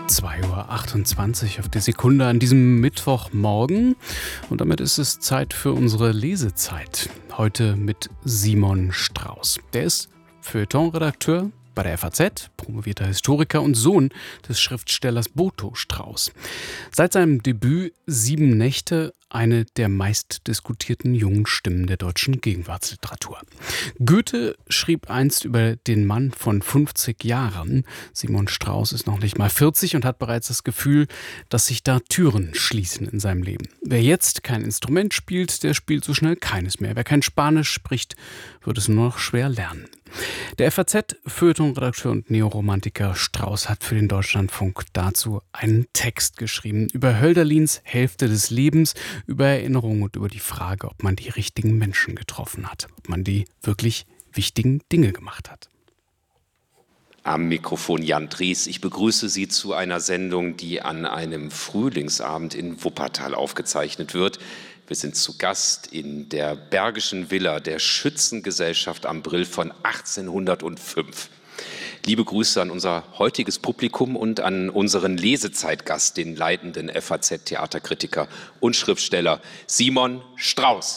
2:28 Uhr auf die Sekunde an diesem Mittwochmorgen. Und damit ist es Zeit für unsere Lesezeit. Heute mit Simon Strauß. Der ist Feuilleton-Redakteur bei der FAZ, promovierter Historiker und Sohn des Schriftstellers Boto Strauß. Seit seinem Debüt 7 Nächte eine der meistdiskutierten jungen Stimmen der deutschen Gegenwartsliteratur. Goethe schrieb einst über den Mann von 50 Jahren. Simon Strauß ist noch nicht mal 40 und hat bereits das Gefühl, dass sich da Türen schließen in seinem Leben. Wer jetzt kein Instrument spielt, der spielt so schnell keines mehr. Wer kein Spanisch spricht, wird es nur noch schwer lernen. Der FAZ-Feuilleton-Redakteur und Neoromantiker Strauß hat für den Deutschlandfunk dazu einen Text geschrieben über Hölderlins Hälfte des Lebens, über Erinnerungen und über die Frage, ob man die richtigen Menschen getroffen hat, ob man die wirklich wichtigen Dinge gemacht hat. Am Mikrofon Jan Drees. Ich begrüße Sie zu einer Sendung, die an einem Frühlingsabend in Wuppertal aufgezeichnet wird. Wir sind zu Gast in der Bergischen Villa der Schützengesellschaft am Brill von 1805. Liebe Grüße an unser heutiges Publikum und an unseren Lesezeitgast, den leitenden FAZ-Theaterkritiker und Schriftsteller Simon Strauß.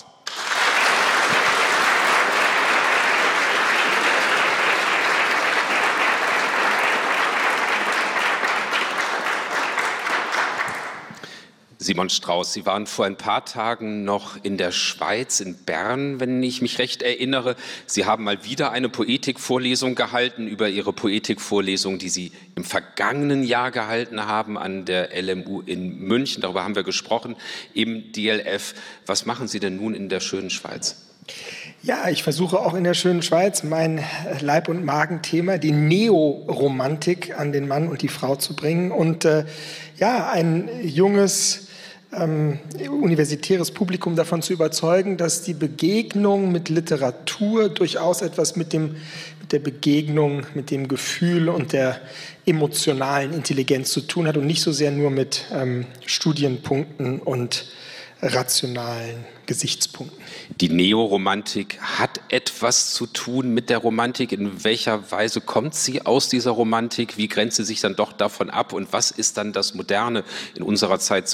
Simon Strauß, Sie waren vor ein paar Tagen noch in der Schweiz, in Bern, wenn ich mich recht erinnere. Sie haben mal wieder eine Poetikvorlesung gehalten über Ihre Poetikvorlesung, die Sie im vergangenen Jahr gehalten haben an der LMU in München. Darüber haben wir gesprochen im DLF. Was machen Sie denn nun in der schönen Schweiz? Ja, ich versuche auch in der schönen Schweiz mein Leib- und Magenthema, die Neoromantik, an den Mann und die Frau zu bringen. Und ein junges universitäres Publikum davon zu überzeugen, dass die Begegnung mit Literatur durchaus etwas mit der Begegnung, mit dem Gefühl und der emotionalen Intelligenz zu tun hat und nicht so sehr nur mit Studienpunkten und rationalen Gesichtspunkten. Die Neoromantik hat etwas zu tun mit der Romantik. In welcher Weise kommt sie aus dieser Romantik? Wie grenzt sie sich dann doch davon ab? Und was ist dann das Moderne in unserer Zeit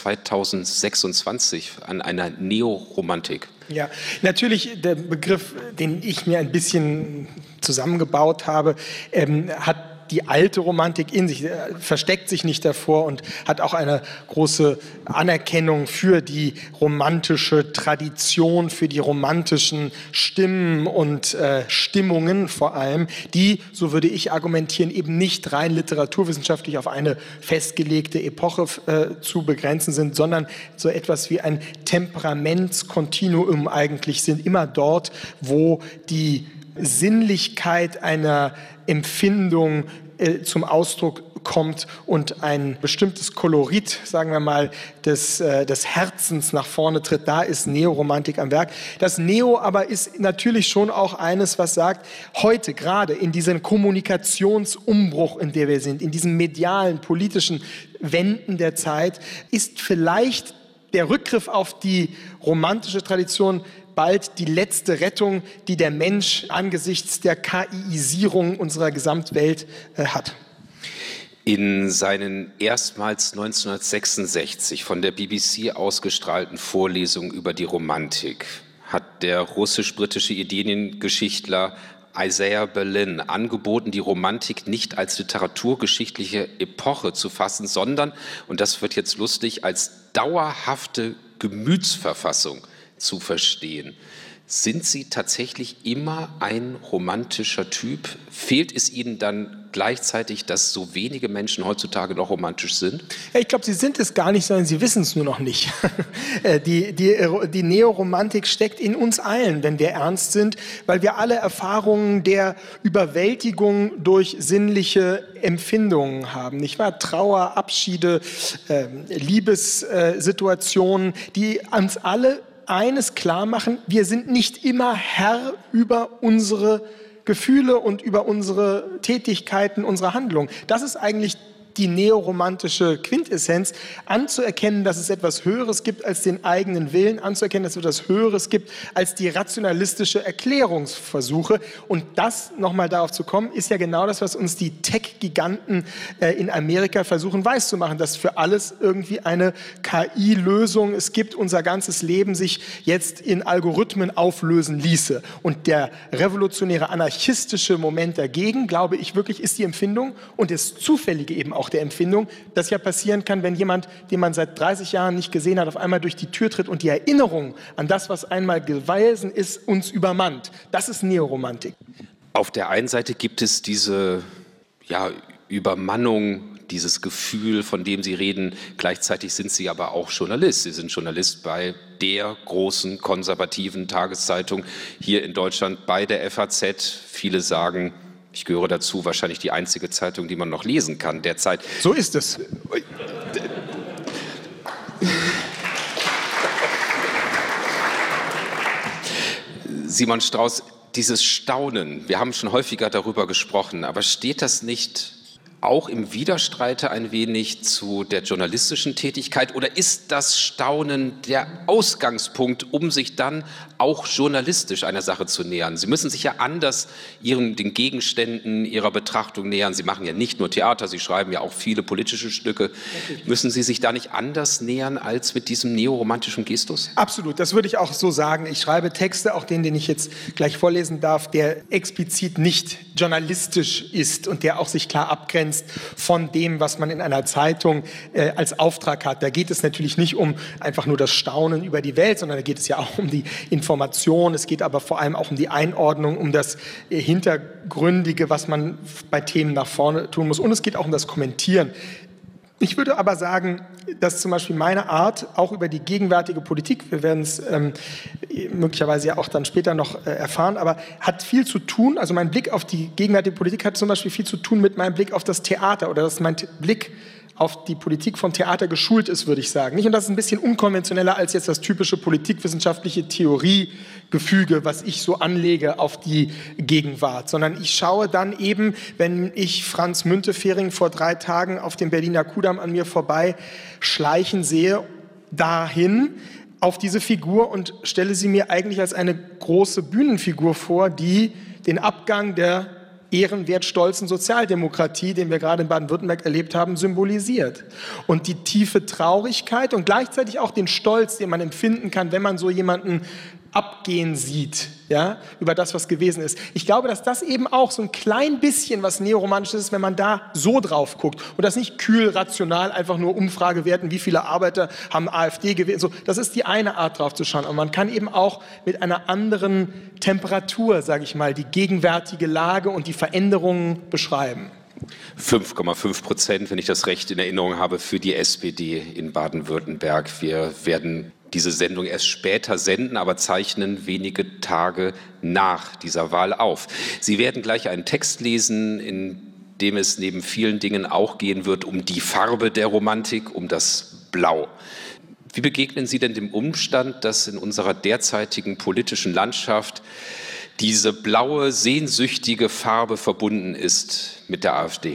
2026 an einer Neoromantik? Ja, natürlich der Begriff, den ich mir ein bisschen zusammengebaut habe, hat die alte Romantik in sich, versteckt sich nicht davor und hat auch eine große Anerkennung für die romantische Tradition, für die romantischen Stimmen und Stimmungen vor allem, die, so würde ich argumentieren, eben nicht rein literaturwissenschaftlich auf eine festgelegte Epoche zu begrenzen sind, sondern so etwas wie ein Temperamentskontinuum eigentlich sind, immer dort, wo die Sinnlichkeit einer Empfindung zum Ausdruck kommt und ein bestimmtes Kolorit, sagen wir mal, des Herzens nach vorne tritt, da ist Neoromantik am Werk. Das Neo aber ist natürlich schon auch eines, was sagt, heute gerade in diesem Kommunikationsumbruch, in der wir sind, in diesen medialen, politischen Wenden der Zeit, ist vielleicht der Rückgriff auf die romantische Tradition bald die letzte Rettung, die der Mensch angesichts der KI-Isierung unserer Gesamtwelt hat. In seinen erstmals 1966 von der BBC ausgestrahlten Vorlesungen über die Romantik hat der russisch-britische Ideengeschichtler Isaiah Berlin angeboten, die Romantik nicht als literaturgeschichtliche Epoche zu fassen, sondern, und das wird jetzt lustig, als dauerhafte Gemütsverfassung zu verstehen. Sind Sie tatsächlich immer ein romantischer Typ? Fehlt es Ihnen dann gleichzeitig, dass so wenige Menschen heutzutage noch romantisch sind? Ja, ich glaube, sie sind es gar nicht, sondern sie wissen es nur noch nicht. Die Neoromantik steckt in uns allen, wenn wir ernst sind, weil wir alle Erfahrungen der Überwältigung durch sinnliche Empfindungen haben, nicht wahr? Trauer, Abschiede, Liebessituationen, die uns alle eines klar machen: Wir sind nicht immer Herr über unsere Gefühle und über unsere Tätigkeiten, unsere Handlungen. Das ist eigentlich die neoromantische Quintessenz, anzuerkennen, dass es etwas Höheres gibt als den eigenen Willen, anzuerkennen, dass es etwas Höheres gibt als die rationalistische Erklärungsversuche. Und das, nochmal darauf zu kommen, ist ja genau das, was uns die Tech-Giganten in Amerika versuchen weiszumachen, dass für alles irgendwie eine KI-Lösung es gibt, unser ganzes Leben sich jetzt in Algorithmen auflösen ließe. Und der revolutionäre anarchistische Moment dagegen, glaube ich wirklich, ist die Empfindung und das Zufällige eben auch der Empfindung, das ja passieren kann, wenn jemand, den man seit 30 Jahren nicht gesehen hat, auf einmal durch die Tür tritt und die Erinnerung an das, was einmal gewesen ist, uns übermannt. Das ist Neoromantik. Auf der einen Seite gibt es diese Übermannung, dieses Gefühl, von dem Sie reden. Gleichzeitig sind Sie aber auch Journalist. Sie sind Journalist bei der großen konservativen Tageszeitung hier in Deutschland, bei der FAZ. Viele sagen, ich gehöre dazu, wahrscheinlich die einzige Zeitung, die man noch lesen kann derzeit. So ist es. Simon Strauß, dieses Staunen, wir haben schon häufiger darüber gesprochen, aber steht das nicht auch im Widerstreite ein wenig zu der journalistischen Tätigkeit oder ist das Staunen der Ausgangspunkt, um sich dann auch journalistisch einer Sache zu nähern? Sie müssen sich ja anders den Gegenständen Ihrer Betrachtung nähern. Sie machen ja nicht nur Theater, Sie schreiben ja auch viele politische Stücke. Müssen Sie sich da nicht anders nähern als mit diesem neoromantischen Gestus? Absolut, das würde ich auch so sagen. Ich schreibe Texte, auch den ich jetzt gleich vorlesen darf, der explizit nicht journalistisch ist und der auch sich klar abgrenzt von dem, was man in einer Zeitung als Auftrag hat. Da geht es natürlich nicht um einfach nur das Staunen über die Welt, sondern da geht es ja auch um die Information. Es geht aber vor allem auch um die Einordnung, um das Hintergründige, was man bei Themen nach vorne tun muss. Und es geht auch um das Kommentieren. Ich würde aber sagen, dass zum Beispiel meine Art, auch über die gegenwärtige Politik, wir werden es möglicherweise ja auch dann später noch erfahren, aber hat viel zu tun, also mein Blick auf die gegenwärtige Politik hat zum Beispiel viel zu tun mit meinem Blick auf das Theater oder dass mein Blick auf die Politik vom Theater geschult ist, würde ich sagen. Und das ist ein bisschen unkonventioneller als jetzt das typische politikwissenschaftliche Theoriegefüge, was ich so anlege auf die Gegenwart, sondern ich schaue dann eben, wenn ich Franz Müntefering vor 3 Tagen auf dem Berliner Kudamm an mir vorbei schleichen sehe, dahin auf diese Figur und stelle sie mir eigentlich als eine große Bühnenfigur vor, die den Abgang der ehrenwert stolzen Sozialdemokratie, den wir gerade in Baden-Württemberg erlebt haben, symbolisiert. Und die tiefe Traurigkeit und gleichzeitig auch den Stolz, den man empfinden kann, wenn man so jemanden abgehen sieht, ja, über das, was gewesen ist. Ich glaube, dass das eben auch so ein klein bisschen was Neoromantisches ist, wenn man da so drauf guckt und das nicht kühl, rational, einfach nur Umfragewerten, wie viele Arbeiter haben AfD gewählt. So, das ist die eine Art, drauf zu schauen. Und man kann eben auch mit einer anderen Temperatur, sage ich mal, die gegenwärtige Lage und die Veränderungen beschreiben. 5,5%, wenn ich das recht in Erinnerung habe, für die SPD in Baden-Württemberg. Wir werden diese Sendung erst später senden, aber zeichnen wenige Tage nach dieser Wahl auf. Sie werden gleich einen Text lesen, in dem es neben vielen Dingen auch gehen wird um die Farbe der Romantik, um das Blau. Wie begegnen Sie denn dem Umstand, dass in unserer derzeitigen politischen Landschaft diese blaue, sehnsüchtige Farbe verbunden ist mit der AfD?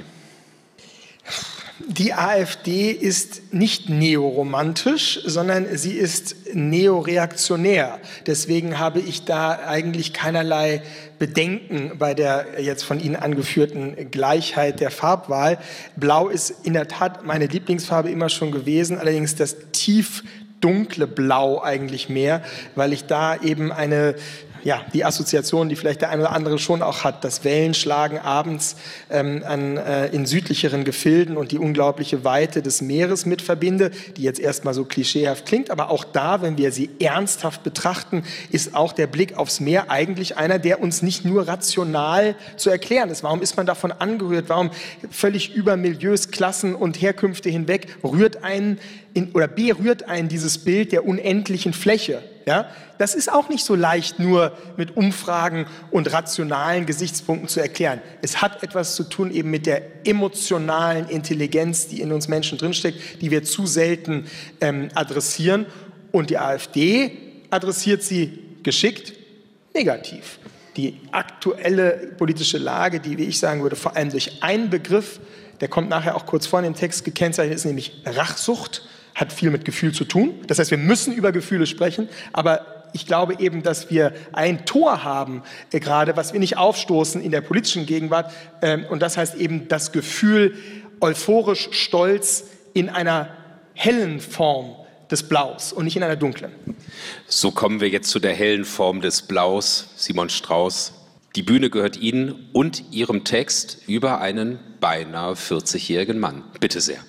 Die AfD ist nicht neoromantisch, sondern sie ist neoreaktionär. Deswegen habe ich da eigentlich keinerlei Bedenken bei der jetzt von Ihnen angeführten Gleichheit der Farbwahl. Blau ist in der Tat meine Lieblingsfarbe immer schon gewesen, allerdings das tief dunkle Blau eigentlich mehr, weil ich da eben die Assoziation, die vielleicht der eine oder andere schon auch hat, das Wellenschlagen abends in südlicheren Gefilden und die unglaubliche Weite des Meeres mit verbinde, die jetzt erstmal so klischeehaft klingt, aber auch da, wenn wir sie ernsthaft betrachten, ist auch der Blick aufs Meer eigentlich einer, der uns nicht nur rational zu erklären ist. Warum ist man davon angerührt? Warum völlig über Milieus, Klassen und Herkünfte hinweg berührt einen dieses Bild der unendlichen Fläche? Ja, das ist auch nicht so leicht nur mit Umfragen und rationalen Gesichtspunkten zu erklären. Es hat etwas zu tun eben mit der emotionalen Intelligenz, die in uns Menschen drinsteckt, die wir zu selten adressieren. Und die AfD adressiert sie geschickt negativ. Die aktuelle politische Lage, die, wie ich sagen würde, vor allem durch einen Begriff der kommt nachher auch kurz vor in dem Text, gekennzeichnet ist nämlich Rachsucht, hat viel mit Gefühl zu tun. Das heißt, wir müssen über Gefühle sprechen, aber ich glaube eben, dass wir ein Tor haben, gerade was wir nicht aufstoßen in der politischen Gegenwart. Und das heißt eben das Gefühl, euphorisch stolz in einer hellen Form des Blaus und nicht in einer dunklen. So kommen wir jetzt zu der hellen Form des Blaus. Simon Strauß, die Bühne gehört Ihnen und Ihrem Text über einen beinahe 40-jährigen Mann. Bitte sehr.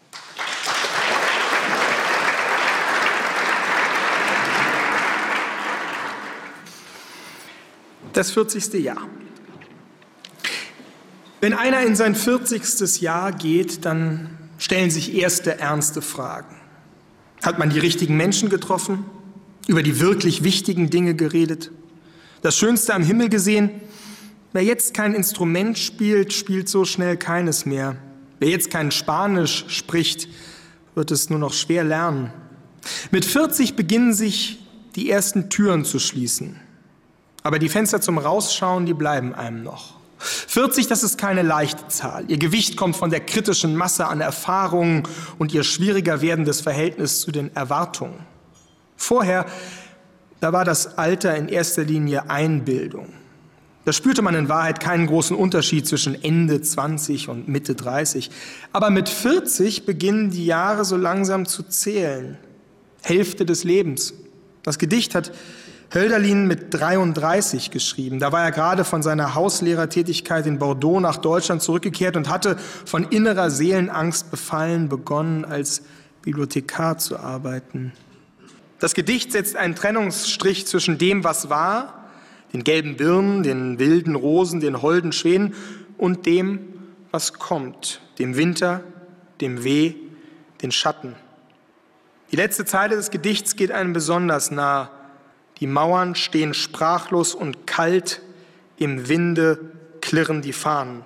Das 40. Jahr. Wenn einer in sein 40. Jahr geht, dann stellen sich erste ernste Fragen. Hat man die richtigen Menschen getroffen? Über die wirklich wichtigen Dinge geredet? Das Schönste am Himmel gesehen? Wer jetzt kein Instrument spielt, spielt so schnell keines mehr. Wer jetzt kein Spanisch spricht, wird es nur noch schwer lernen. Mit 40 beginnen sich die ersten Türen zu schließen. Aber die Fenster zum Rausschauen, die bleiben einem noch. 40, das ist keine leichte Zahl. Ihr Gewicht kommt von der kritischen Masse an Erfahrungen und ihr schwieriger werdendes Verhältnis zu den Erwartungen. Vorher, da war das Alter in erster Linie Einbildung. Da spürte man in Wahrheit keinen großen Unterschied zwischen Ende 20 und Mitte 30. Aber mit 40 beginnen die Jahre so langsam zu zählen. Hälfte des Lebens. Das Gedicht hat Hölderlin mit 33 geschrieben. Da war er gerade von seiner Hauslehrertätigkeit in Bordeaux nach Deutschland zurückgekehrt und hatte von innerer Seelenangst befallen begonnen, als Bibliothekar zu arbeiten. Das Gedicht setzt einen Trennungsstrich zwischen dem, was war, den gelben Birnen, den wilden Rosen, den holden Schwänen und dem, was kommt, dem Winter, dem Weh, den Schatten. Die letzte Zeile des Gedichts geht einem besonders nah. Die Mauern stehen sprachlos und kalt, im Winde klirren die Fahnen.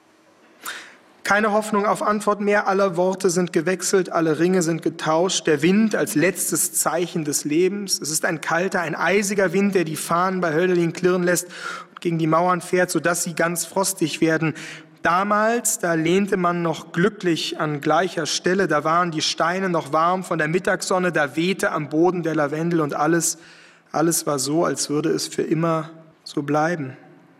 Keine Hoffnung auf Antwort mehr, alle Worte sind gewechselt, alle Ringe sind getauscht. Der Wind als letztes Zeichen des Lebens. Es ist ein kalter, ein eisiger Wind, der die Fahnen bei Hölderlin klirren lässt und gegen die Mauern fährt, sodass sie ganz frostig werden. Damals, da lehnte man noch glücklich an gleicher Stelle, da waren die Steine noch warm von der Mittagssonne, da wehte am Boden der Lavendel und alles war so, als würde es für immer so bleiben.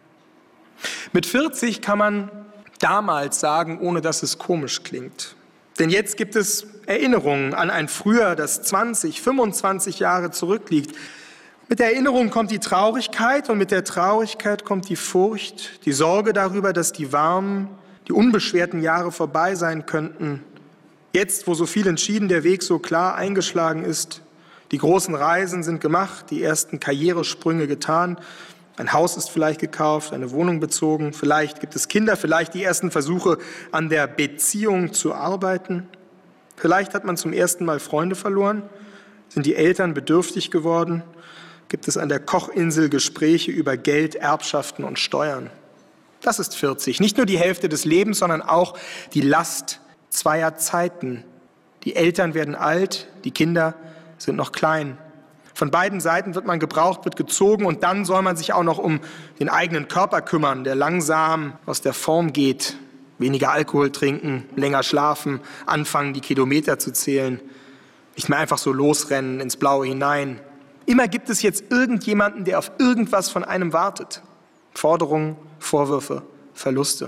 Mit 40 kann man damals sagen, ohne dass es komisch klingt. Denn jetzt gibt es Erinnerungen an ein Früher, das 20, 25 Jahre zurückliegt. Mit der Erinnerung kommt die Traurigkeit und mit der Traurigkeit kommt die Furcht, die Sorge darüber, dass die warmen, die unbeschwerten Jahre vorbei sein könnten. Jetzt, wo so viel entschieden der Weg so klar eingeschlagen ist, die großen Reisen sind gemacht, die ersten Karrieresprünge getan. Ein Haus ist vielleicht gekauft, eine Wohnung bezogen. Vielleicht gibt es Kinder, vielleicht die ersten Versuche an der Beziehung zu arbeiten. Vielleicht hat man zum ersten Mal Freunde verloren. Sind die Eltern bedürftig geworden? Gibt es an der Kochinsel Gespräche über Geld, Erbschaften und Steuern? Das ist 40. Nicht nur die Hälfte des Lebens, sondern auch die Last zweier Zeiten. Die Eltern werden alt, die Kinder sind noch klein. Von beiden Seiten wird man gebraucht, wird gezogen und dann soll man sich auch noch um den eigenen Körper kümmern, der langsam aus der Form geht. Weniger Alkohol trinken, länger schlafen, anfangen, die Kilometer zu zählen. Nicht mehr einfach so losrennen ins Blaue hinein. Immer gibt es jetzt irgendjemanden, der auf irgendwas von einem wartet. Forderungen, Vorwürfe, Verluste.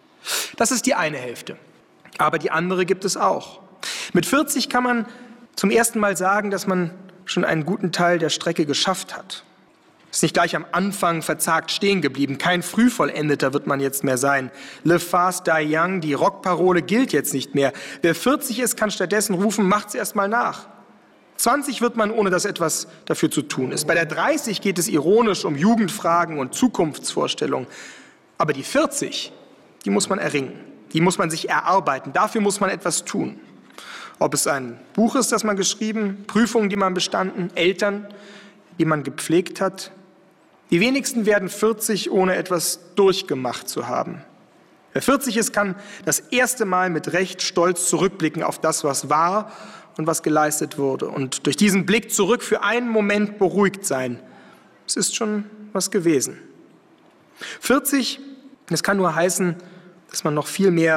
Das ist die eine Hälfte. Aber die andere gibt es auch. Mit 40 kann man zum ersten Mal sagen, dass man schon einen guten Teil der Strecke geschafft hat. Ist nicht gleich am Anfang verzagt stehen geblieben. Kein Frühvollendeter wird man jetzt mehr sein. Live fast, die young, die Rockparole gilt jetzt nicht mehr. Wer 40 ist, kann stattdessen rufen, macht's erst mal nach. 20 wird man, ohne dass etwas dafür zu tun ist. Bei der 30 geht es ironisch um Jugendfragen und Zukunftsvorstellungen. Aber die 40, die muss man erringen. Die muss man sich erarbeiten. Dafür muss man etwas tun. Ob es ein Buch ist, das man geschrieben, Prüfungen, die man bestanden, Eltern, die man gepflegt hat. Die wenigsten werden 40, ohne etwas durchgemacht zu haben. Wer 40 ist, kann das erste Mal mit Recht stolz zurückblicken auf das, was war und was geleistet wurde. Und durch diesen Blick zurück für einen Moment beruhigt sein. Es ist schon was gewesen. 40, das kann nur heißen, dass man noch viel mehr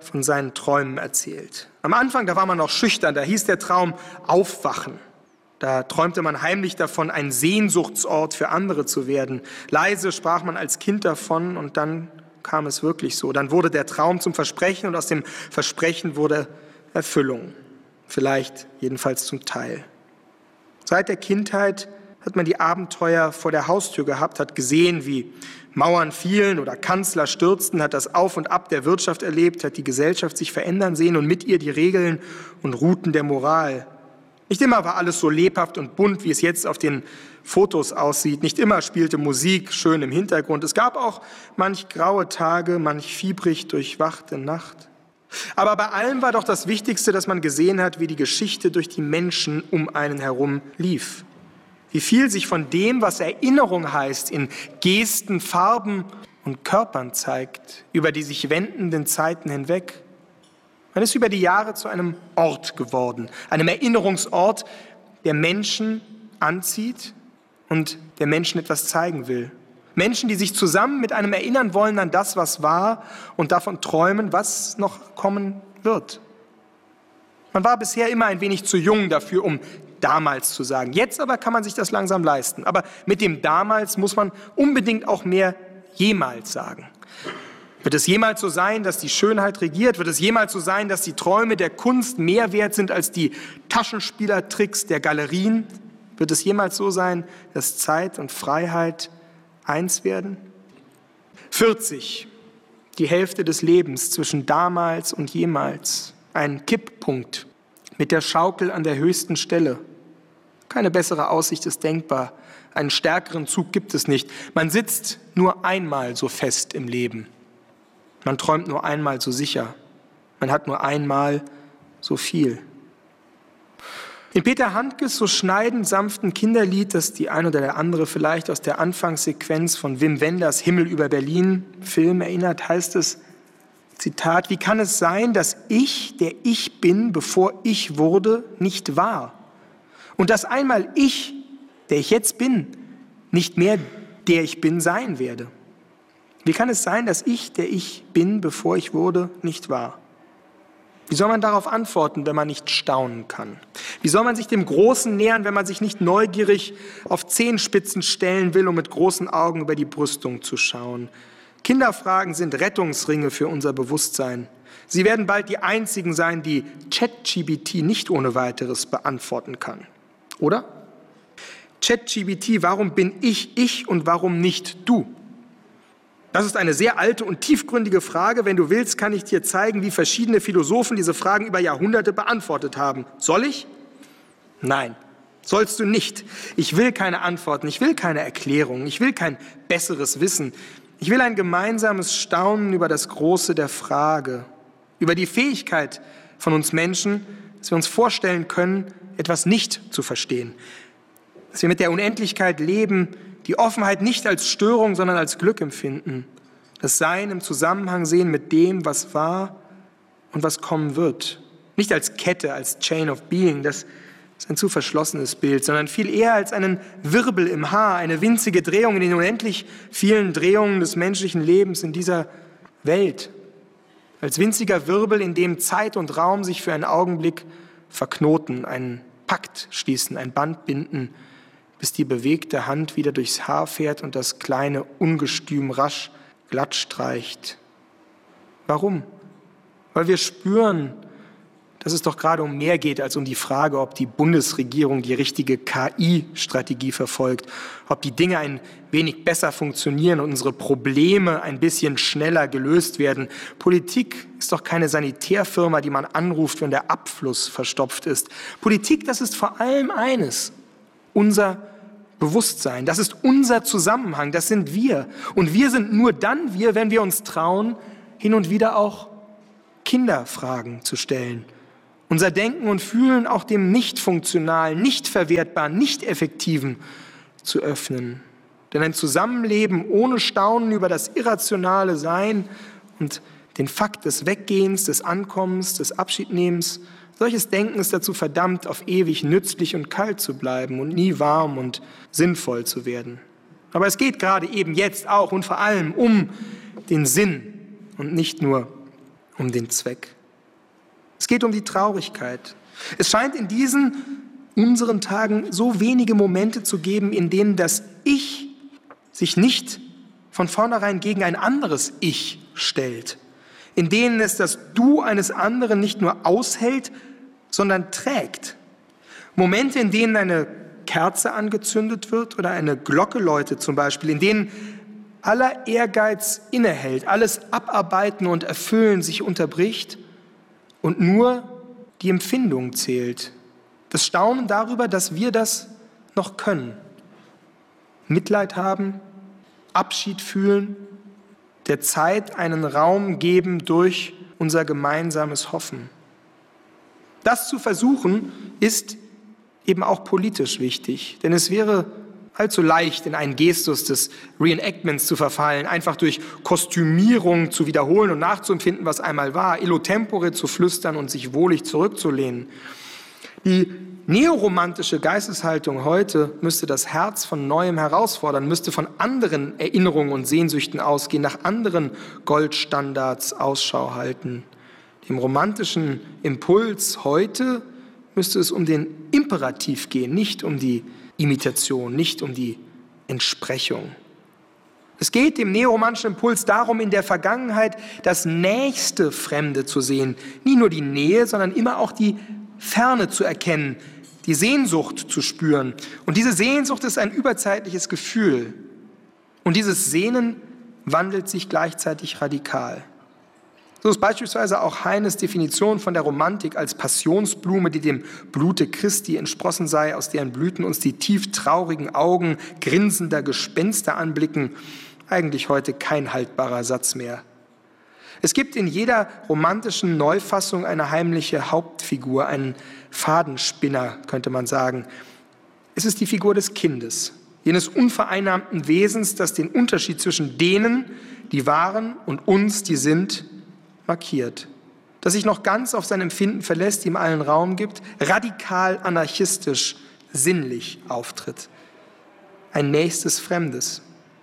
von seinen Träumen erzählt. Am Anfang, da war man noch schüchtern, da hieß der Traum Aufwachen. Da träumte man heimlich davon, ein Sehnsuchtsort für andere zu werden. Leise sprach man als Kind davon und dann kam es wirklich so. Dann wurde der Traum zum Versprechen und aus dem Versprechen wurde Erfüllung. Vielleicht jedenfalls zum Teil. Seit der Kindheit hat man die Abenteuer vor der Haustür gehabt, hat gesehen, wie Mauern fielen oder Kanzler stürzten, hat das Auf und Ab der Wirtschaft erlebt, hat die Gesellschaft sich verändern sehen und mit ihr die Regeln und Routen der Moral. Nicht immer war alles so lebhaft und bunt, wie es jetzt auf den Fotos aussieht. Nicht immer spielte Musik schön im Hintergrund. Es gab auch manch graue Tage, manch fiebrig durchwachte Nacht. Aber bei allem war doch das Wichtigste, dass man gesehen hat, wie die Geschichte durch die Menschen um einen herum lief. Wie viel sich von dem, was Erinnerung heißt, in Gesten, Farben und Körpern zeigt, über die sich wendenden Zeiten hinweg. Man ist über die Jahre zu einem Ort geworden, einem Erinnerungsort, der Menschen anzieht und der Menschen etwas zeigen will. Menschen, die sich zusammen mit einem erinnern wollen an das, was war und davon träumen, was noch kommen wird. Man war bisher immer ein wenig zu jung dafür, um damals zu sagen. Jetzt aber kann man sich das langsam leisten. Aber mit dem damals muss man unbedingt auch mehr jemals sagen. Wird es jemals so sein, dass die Schönheit regiert? Wird es jemals so sein, dass die Träume der Kunst mehr wert sind als die Taschenspielertricks der Galerien? Wird es jemals so sein, dass Zeit und Freiheit eins werden? 40, die Hälfte des Lebens zwischen damals und jemals. Ein Kipppunkt mit der Schaukel an der höchsten Stelle. Keine bessere Aussicht ist denkbar. Einen stärkeren Zug gibt es nicht. Man sitzt nur einmal so fest im Leben. Man träumt nur einmal so sicher. Man hat nur einmal so viel. In Peter Handkes so schneidend sanften Kinderlied, das die ein oder der andere vielleicht aus der Anfangssequenz von Wim Wenders Himmel über Berlin Film erinnert, heißt es, Zitat, wie kann es sein, dass ich, der ich bin, bevor ich wurde, nicht war? Und dass einmal ich, der ich jetzt bin, nicht mehr der ich bin sein werde? Wie kann es sein, dass ich, der ich bin, bevor ich wurde, nicht war? Wie soll man darauf antworten, wenn man nicht staunen kann? Wie soll man sich dem Großen nähern, wenn man sich nicht neugierig auf Zehenspitzen stellen will, um mit großen Augen über die Brüstung zu schauen? Kinderfragen sind Rettungsringe für unser Bewusstsein. Sie werden bald die einzigen sein, die ChatGPT nicht ohne weiteres beantworten kann. Oder? ChatGPT, warum bin ich und warum nicht du? Das ist eine sehr alte und tiefgründige Frage. Wenn du willst, kann ich dir zeigen, wie verschiedene Philosophen diese Fragen über Jahrhunderte beantwortet haben. Soll ich? Nein, sollst du nicht. Ich will keine Antworten, ich will keine Erklärungen, ich will kein besseres Wissen. Ich will ein gemeinsames Staunen über das Große der Frage, über die Fähigkeit von uns Menschen, dass wir uns vorstellen können, etwas nicht zu verstehen. Dass wir mit der Unendlichkeit leben, die Offenheit nicht als Störung, sondern als Glück empfinden. Das Sein im Zusammenhang sehen mit dem, was war und was kommen wird. Nicht als Kette, als Chain of Being, das ist ein zu verschlossenes Bild, sondern viel eher als einen Wirbel im Haar, eine winzige Drehung in den unendlich vielen Drehungen des menschlichen Lebens in dieser Welt. Als winziger Wirbel, in dem Zeit und Raum sich für einen Augenblick verknoten, einen Pakt schließen, ein Band binden, bis die bewegte Hand wieder durchs Haar fährt und das kleine Ungestüm rasch glatt streicht. Warum? Weil wir spüren, dass es doch gerade um mehr geht als um die Frage, ob die Bundesregierung die richtige KI-Strategie verfolgt, ob die Dinge ein wenig besser funktionieren und unsere Probleme ein bisschen schneller gelöst werden. Politik ist doch keine Sanitärfirma, die man anruft, wenn der Abfluss verstopft ist. Politik, das ist vor allem eines: unser Bewusstsein, das ist unser Zusammenhang, das sind wir. Und wir sind nur dann wir, wenn wir uns trauen, hin und wieder auch Kinderfragen zu stellen. Unser Denken und Fühlen auch dem Nicht-Funktionalen, Nicht-Verwertbaren, Nicht-Effektiven zu öffnen. Denn ein Zusammenleben ohne Staunen über das irrationale Sein und den Fakt des Weggehens, des Ankommens, des Abschiednehmens, solches Denken ist dazu verdammt, auf ewig nützlich und kalt zu bleiben und nie warm und sinnvoll zu werden. Aber es geht gerade eben jetzt auch und vor allem um den Sinn und nicht nur um den Zweck. Es geht um die Traurigkeit. Es scheint in diesen unseren Tagen so wenige Momente zu geben, in denen das Ich sich nicht von vornherein gegen ein anderes Ich stellt, in denen es das Du eines anderen nicht nur aushält, sondern trägt. Momente, in denen eine Kerze angezündet wird oder eine Glocke läutet zum Beispiel, in denen aller Ehrgeiz innehält, alles Abarbeiten und Erfüllen sich unterbricht und nur die Empfindung zählt. Das Staunen darüber, dass wir das noch können. Mitleid haben, Abschied fühlen, der Zeit einen Raum geben durch unser gemeinsames Hoffen. Das zu versuchen, ist eben auch politisch wichtig, denn es wäre allzu leicht, in einen Gestus des Reenactments zu verfallen, einfach durch Kostümierung zu wiederholen und nachzuempfinden, was einmal war, illo tempore zu flüstern und sich wohlig zurückzulehnen. Die neoromantische Geisteshaltung heute müsste das Herz von Neuem herausfordern, müsste von anderen Erinnerungen und Sehnsüchten ausgehen, nach anderen Goldstandards Ausschau halten. Dem romantischen Impuls heute müsste es um den Imperativ gehen, nicht um die Imitation, nicht um die Entsprechung. Es geht dem neoromantischen Impuls darum, in der Vergangenheit das nächste Fremde zu sehen, nie nur die Nähe, sondern immer auch die Ferne zu erkennen, die Sehnsucht zu spüren. Und diese Sehnsucht ist ein überzeitliches Gefühl. Und dieses Sehnen wandelt sich gleichzeitig radikal. So ist beispielsweise auch Heines Definition von der Romantik als Passionsblume, die dem Blute Christi entsprossen sei, aus deren Blüten uns die tief traurigen Augen grinsender Gespenster anblicken, eigentlich heute kein haltbarer Satz mehr. Es gibt in jeder romantischen Neufassung eine heimliche Hauptfigur, einen Fadenspinner, könnte man sagen. Es ist die Figur des Kindes, jenes unvereinnahmten Wesens, das den Unterschied zwischen denen, die waren, und uns, die sind, markiert, das sich noch ganz auf sein Empfinden verlässt, ihm allen Raum gibt, radikal anarchistisch, sinnlich auftritt. Ein nächstes Fremdes.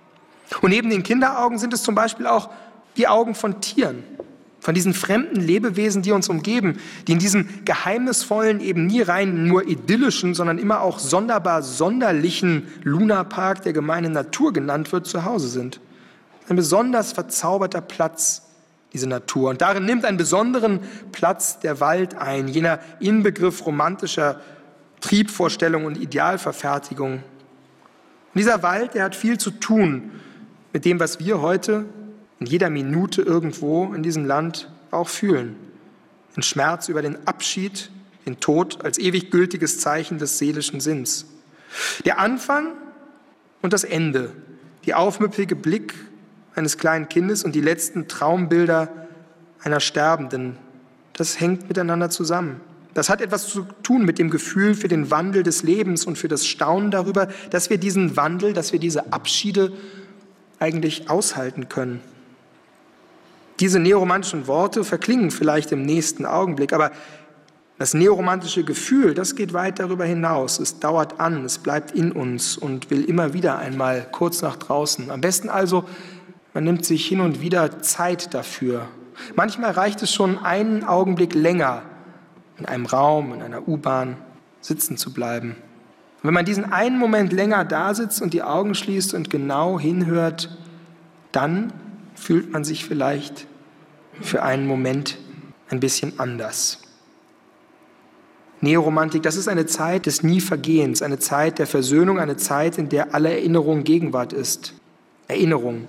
Und neben den Kinderaugen sind es zum Beispiel auch die Augen von Tieren, von diesen fremden Lebewesen, die uns umgeben, die in diesem geheimnisvollen, eben nie rein nur idyllischen, sondern immer auch sonderbar sonderlichen Lunapark der gemeinen Natur genannt wird, zu Hause sind. Ein besonders verzauberter Platz, diese Natur. Und darin nimmt einen besonderen Platz der Wald ein, jener Inbegriff romantischer Triebvorstellung und Idealverfertigung. Und dieser Wald, der hat viel zu tun mit dem, was wir heute in jeder Minute irgendwo in diesem Land auch fühlen. Den Schmerz über den Abschied, den Tod als ewig gültiges Zeichen des seelischen Sinns. Der Anfang und das Ende, die aufmüpfige Blick eines kleinen Kindes und die letzten Traumbilder einer Sterbenden, das hängt miteinander zusammen. Das hat etwas zu tun mit dem Gefühl für den Wandel des Lebens und für das Staunen darüber, dass wir diesen Wandel, dass wir diese Abschiede eigentlich aushalten können. Diese neoromantischen Worte verklingen vielleicht im nächsten Augenblick, aber das neoromantische Gefühl, das geht weit darüber hinaus. Es dauert an, es bleibt in uns und will immer wieder einmal kurz nach draußen. Am besten also, man nimmt sich hin und wieder Zeit dafür. Manchmal reicht es schon einen Augenblick länger, in einem Raum, in einer U-Bahn sitzen zu bleiben. Und wenn man diesen einen Moment länger da sitzt und die Augen schließt und genau hinhört, dann fühlt man sich vielleicht für einen Moment ein bisschen anders. Neoromantik, das ist eine Zeit des Nie-Vergehens, eine Zeit der Versöhnung, eine Zeit, in der alle Erinnerung Gegenwart ist. Erinnerung.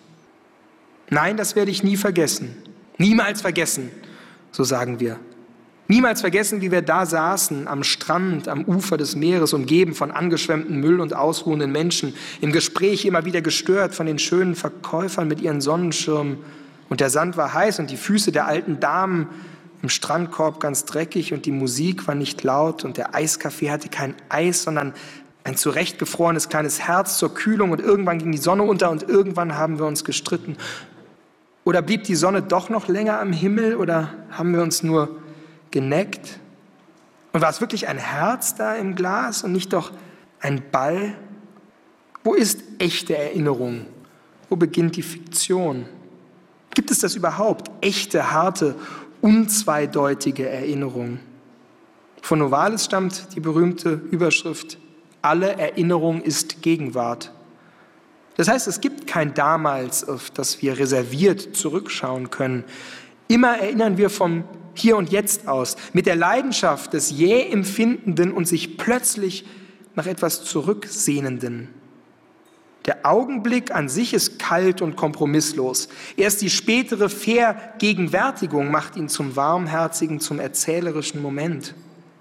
Nein, das werde ich nie vergessen. Niemals vergessen, so sagen wir. Niemals vergessen, wie wir da saßen, am Strand, am Ufer des Meeres, umgeben von angeschwemmtem Müll und ausruhenden Menschen, im Gespräch immer wieder gestört von den schönen Verkäufern mit ihren Sonnenschirmen. Und der Sand war heiß und die Füße der alten Damen im Strandkorb ganz dreckig und die Musik war nicht laut und der Eiskaffee hatte kein Eis, sondern ein zurechtgefrorenes kleines Herz zur Kühlung und irgendwann ging die Sonne unter und irgendwann haben wir uns gestritten. Oder blieb die Sonne doch noch länger am Himmel oder haben wir uns nur geneckt? Und war es wirklich ein Herz da im Glas und nicht doch ein Ball? Wo ist echte Erinnerung? Wo beginnt die Fiktion? Gibt es das überhaupt? Echte, harte, unzweideutige Erinnerung. Von Novalis stammt die berühmte Überschrift: Alle Erinnerung ist Gegenwart. Das heißt, es gibt kein Damals, auf das wir reserviert zurückschauen können. Immer erinnern wir vom Hier und Jetzt aus, mit der Leidenschaft des jäh Empfindenden und sich plötzlich nach etwas Zurücksehnenden. Der Augenblick an sich ist kalt und kompromisslos. Erst die spätere Vergegenwärtigung macht ihn zum warmherzigen, zum erzählerischen Moment.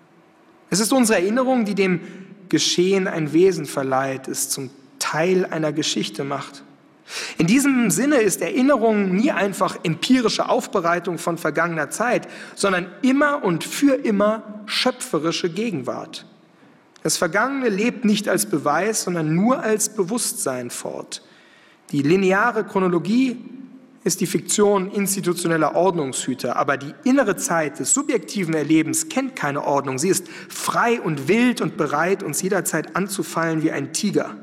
Es ist unsere Erinnerung, die dem Geschehen ein Wesen verleiht, es zum Teil einer Geschichte macht. In diesem Sinne ist Erinnerung nie einfach empirische Aufbereitung von vergangener Zeit, sondern immer und für immer schöpferische Gegenwart. Das Vergangene lebt nicht als Beweis, sondern nur als Bewusstsein fort. Die lineare Chronologie ist die Fiktion institutioneller Ordnungshüter, aber die innere Zeit des subjektiven Erlebens kennt keine Ordnung. Sie ist frei und wild und bereit, uns jederzeit anzufallen wie ein Tiger.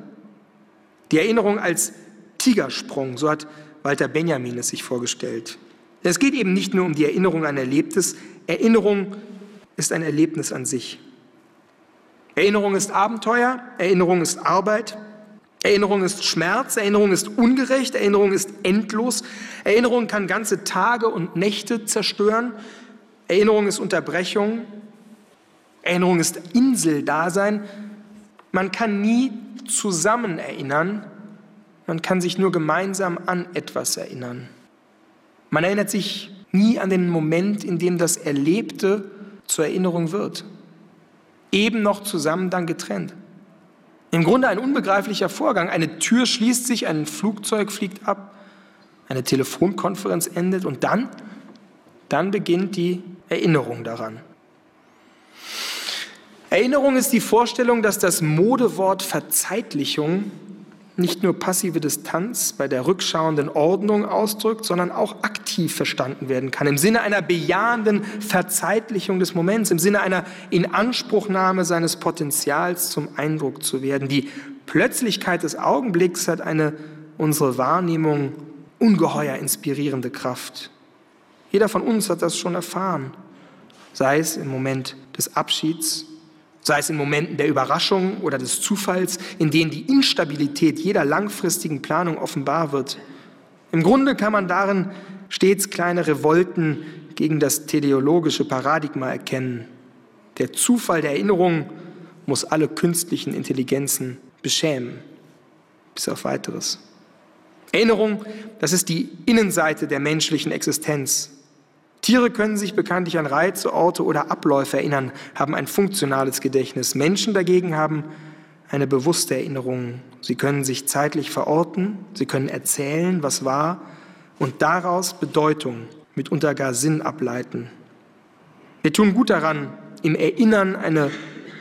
Die Erinnerung als Tigersprung, so hat Walter Benjamin es sich vorgestellt. Es geht eben nicht nur um die Erinnerung an Erlebtes. Erinnerung ist ein Erlebnis an sich. Erinnerung ist Abenteuer, Erinnerung ist Arbeit, Erinnerung ist Schmerz, Erinnerung ist ungerecht, Erinnerung ist endlos, Erinnerung kann ganze Tage und Nächte zerstören, Erinnerung ist Unterbrechung, Erinnerung ist Inseldasein. Man kann nie zusammen erinnern, man kann sich nur gemeinsam an etwas erinnern. Man erinnert sich nie an den Moment, in dem das Erlebte zur Erinnerung wird. Eben noch zusammen, dann getrennt. Im Grunde ein unbegreiflicher Vorgang. Eine Tür schließt sich, ein Flugzeug fliegt ab, eine Telefonkonferenz endet und dann beginnt die Erinnerung daran. Erinnerung ist die Vorstellung, dass das Modewort Verzeitlichung nicht nur passive Distanz bei der rückschauenden Ordnung ausdrückt, sondern auch aktiv verstanden werden kann, im Sinne einer bejahenden Verzeitlichung des Moments, im Sinne einer Inanspruchnahme seines Potenzials zum Eindruck zu werden. Die Plötzlichkeit des Augenblicks hat eine unsere Wahrnehmung ungeheuer inspirierende Kraft. Jeder von uns hat das schon erfahren, sei es im Moment des Abschieds, sei es in Momenten der Überraschung oder des Zufalls, in denen die Instabilität jeder langfristigen Planung offenbar wird. Im Grunde kann man darin stets kleine Revolten gegen das teleologische Paradigma erkennen. Der Zufall der Erinnerung muss alle künstlichen Intelligenzen beschämen, bis auf Weiteres. Erinnerung, das ist die Innenseite der menschlichen Existenz. Tiere können sich bekanntlich an Reize, Orte oder Abläufe erinnern, haben ein funktionales Gedächtnis. Menschen dagegen haben eine bewusste Erinnerung. Sie können sich zeitlich verorten, sie können erzählen, was war, und daraus Bedeutung, mitunter gar Sinn ableiten. Wir tun gut daran, im Erinnern eine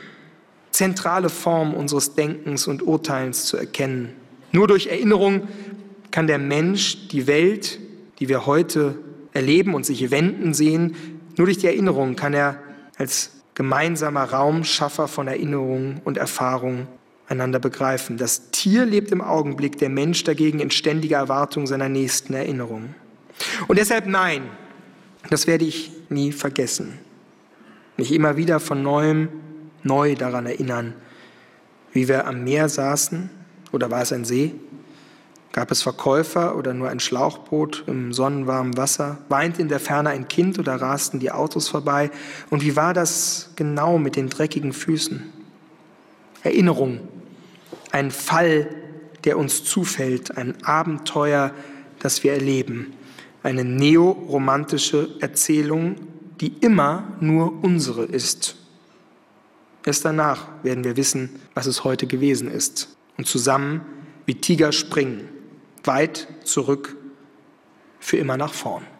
zentrale Form unseres Denkens und Urteilens zu erkennen. Nur durch Erinnerung kann der Mensch die Welt, die wir heute erleben und sich wenden sehen, nur durch die Erinnerung kann er als gemeinsamer Raumschaffer von Erinnerung und Erfahrung einander begreifen. Das Tier lebt im Augenblick, der Mensch dagegen in ständiger Erwartung seiner nächsten Erinnerung. Und deshalb nein, das werde ich nie vergessen. Mich immer wieder von Neuem neu daran erinnern, wie wir am Meer saßen, oder war es ein See? Gab es Verkäufer oder nur ein Schlauchboot im sonnenwarmen Wasser? Weinte in der Ferne ein Kind oder rasten die Autos vorbei? Und wie war das genau mit den dreckigen Füßen? Erinnerung, ein Fall, der uns zufällt, ein Abenteuer, das wir erleben, eine neoromantische Erzählung, die immer nur unsere ist. Erst danach werden wir wissen, was es heute gewesen ist und zusammen wie Tiger springen, weit zurück, für immer nach vorn.